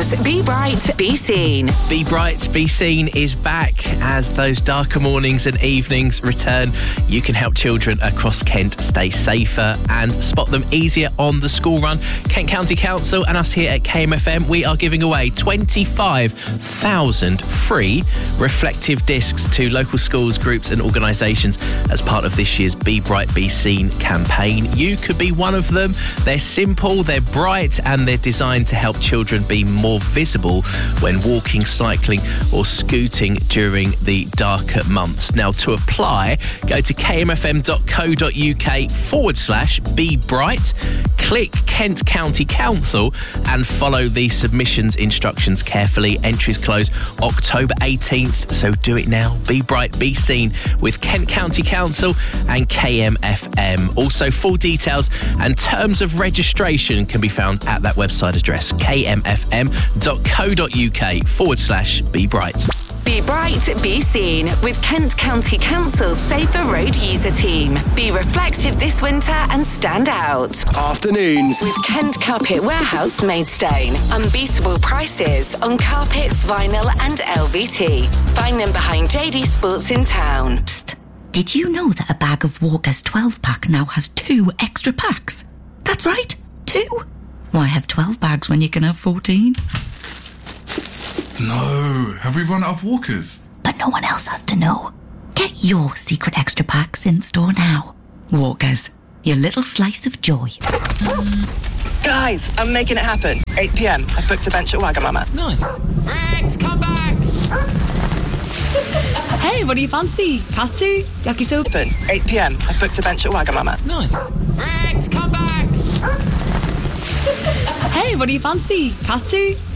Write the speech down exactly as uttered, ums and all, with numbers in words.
Kent's Be Bright, Be Seen. Be Bright, Be Seen is back. As those darker mornings and evenings return, you can help children across Kent stay safer and spot them easier on the school run. Kent County Council and us here at K M F M, we are giving away twenty-five thousand free reflective discs to local schools, groups and organisations as part of this year's Be Bright, Be Seen campaign. You could be one of them. They're simple, they're bright and they're designed to help children be more visible when walking, cycling or scooting during the darker months. Now, to apply, go to kmfm.co.uk forward slash Be Bright, click Kent County Council and follow the submissions instructions carefully. Entries close October eighteenth, so do it now. Be Bright, Be Seen with Kent County Council and K M F M. Also, full details and terms of registration can be found at that website address, kmfm.co.uk forward slash Be Bright. Be Bright, Be Seen with Kent County Council's Safer Road User Team. Be reflective this winter and stand out. Afternoons with Kent Carpet Warehouse Maidstone. Unbeatable prices on carpets, vinyl and L V T. Find them behind J D Sports in town. Psst. Did you know that a bag of Walker's twelve pack now has two extra packs? That's right, two. Why have twelve bags when you can have fourteen? No, have we run out of Walkers? But no one else has to know. Get your secret extra packs in store now. Walkers, your little slice of joy. Guys, I'm making it happen. eight p.m. I've booked a bench at Wagamama. Nice. Rex, come back! Hey, what do you fancy? Katsu? Yakisoba? eight p.m. I've booked a bench at Wagamama. Nice. Rex, come back! Hey, what do you fancy? Katsu?